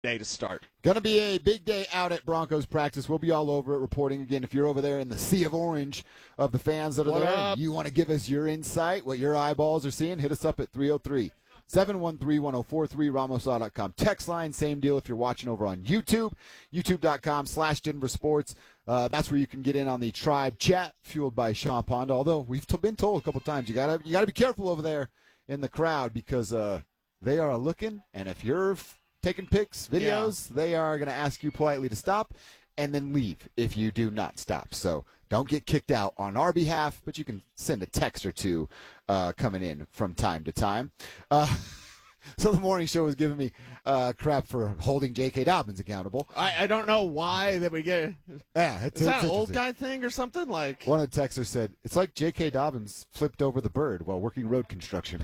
day to start. Going to be a big day out at Broncos practice. We'll be all over it reporting again. If you're over there in the sea of orange of the fans that are there, and you want to give us your insight, what your eyeballs are seeing, hit us up at 303-713-1043, ramoslaw.com. Text line, same deal if you're watching over on YouTube, youtube.com/Denver Sports. That's where you can get in on the Tribe chat fueled by Sean Pond. Although we've been told a couple times you gotta be careful over there in the crowd because they are looking, and if you're taking pics, videos, they are going to ask you politely to stop and then leave if you do not stop. So don't get kicked out on our behalf, but you can send a text or two coming in from time to time. So the morning show was giving me crap for holding J.K. Dobbins accountable. I don't know why that we get. Yeah, is that an old guy thing or something? Like one of the texters said, it's like J.K. Dobbins flipped over the bird while working road construction.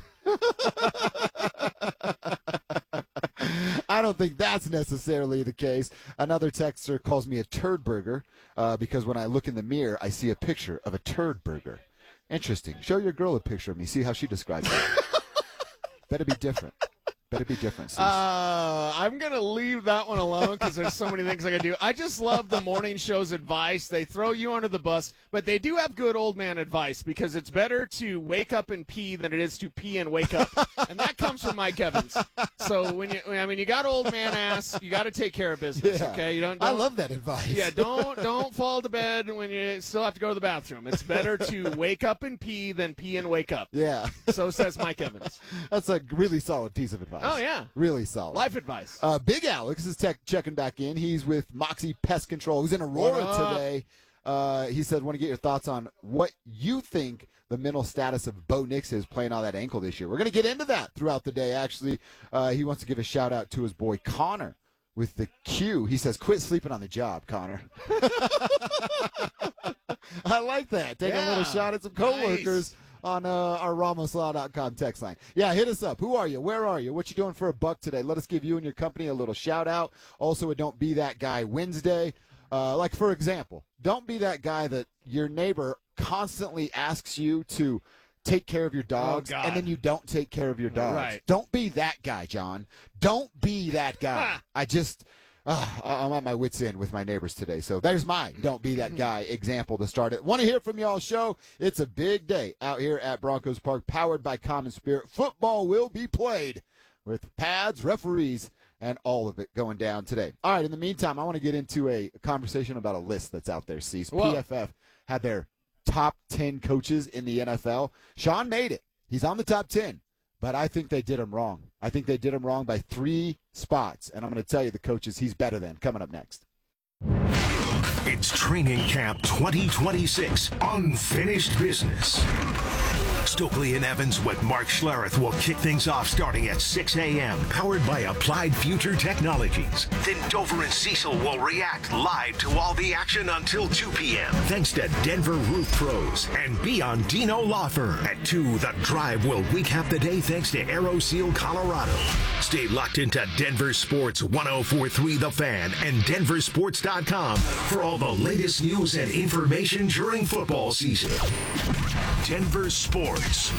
I don't think that's necessarily the case. Another texter calls me a turd burger because when I look in the mirror, I see a picture of a turd burger. Interesting. Show your girl a picture of me. See how she describes it. Better be different. I'm going to leave that one alone because there's so many things I can do. I just love the morning show's advice. They throw you under the bus, but they do have good old man advice because it's better to wake up and pee than it is to pee and wake up. And that comes from Mike Evans. So when you got old man ass, you got to take care of business, okay? You don't, I love that advice. Yeah, don't fall to bed when you still have to go to the bathroom. It's better to wake up and pee than pee and wake up. Yeah. So says Mike Evans. That's a really solid piece of advice. Oh, yeah. Really solid. Life advice. Big Alex is checking back in. He's with Moxie Pest Control. He's in Aurora today. He said, want to get your thoughts on what you think the mental status of Bo Nix is playing on that ankle this year. We're going to get into that throughout the day, actually. He wants to give a shout-out to his boy Connor with the Q. He says, quit sleeping on the job, Connor. I like that. Take a little shot at some coworkers. Nice. On our ramoslaw.com text line. Yeah, hit us up. Who are you? Where are you? What you doing for $1 today? Let us give you and your company a little shout-out. Also, a Don't Be That Guy Wednesday. Like, for example, don't be that guy that your neighbor constantly asks you to take care of your dogs, and then you don't take care of your dogs. Right. Don't be that guy, John. Don't be that guy. I'm at my wit's end with my neighbors today. So there's my Don't Be That Guy example to start it. Want to hear from y'all show? It's a big day out here at Broncos Park, powered by Common Spirit. Football will be played with pads, referees, and all of it going down today. All right, in the meantime, I want to get into a conversation about a list that's out there, Cease. PFF had their top 10 coaches in the NFL. Sean made it. He's on the top 10. But I think they did him wrong. I think they did him wrong by 3 spots. And I'm going to tell you the coaches he's better than coming up next. It's Training Camp 2026, Unfinished Business. Stokely and Evans with Mark Schlereth will kick things off starting at 6 a.m., powered by Applied Future Technologies. Then Dover and Cecil will react live to all the action until 2 p.m. Thanks to Denver Roof Pros and be on Dino Lawfer. At 2, The Drive will recap the day thanks to AeroSeal Colorado. Stay locked into Denver Sports 104.3 The Fan and denversports.com for all the latest news and information during football season. Denver Sports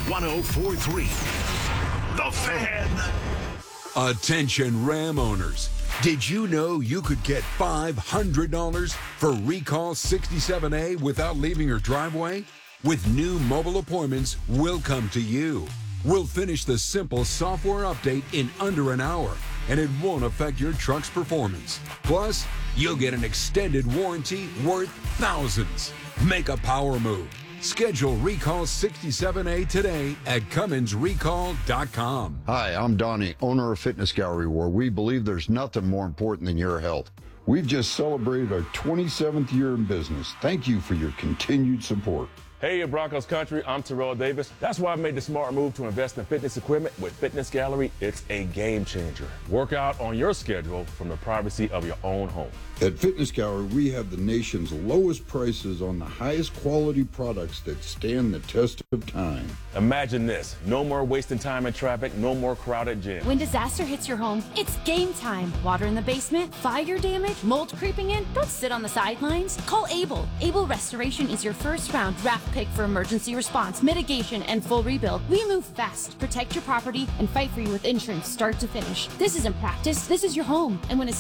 104.3 The Fan. Attention Ram owners. Did you know you could get $500 for Recall 67A without leaving your driveway? With new mobile appointments, we'll come to you. We'll finish the simple software update in under an hour, and it won't affect your truck's performance. Plus, you'll get an extended warranty worth thousands. Make a power move. Schedule Recall 67A today at CumminsRecall.com. Hi, I'm Donnie, owner of Fitness Gallery, where we believe there's nothing more important than your health. We've just celebrated our 27th year in business. Thank you for your continued support. Hey, Broncos country, I'm Terrell Davis. That's why I made the smart move to invest in fitness equipment with Fitness Gallery. It's a game changer. Work out on your schedule from the privacy of your own home. At Fitness Gallery, we have the nation's lowest prices on the highest quality products that stand the test of time. Imagine this. No more wasting time in traffic, no more crowded gyms. When disaster hits your home, it's game time. Water in the basement, fire damage, mold creeping in. Don't sit on the sidelines. Call Able. Able Restoration is your first round draft pick for emergency response, mitigation, and full rebuild. We move fast, protect your property, and fight for you with insurance start to finish. This isn't practice. This is your home. And when a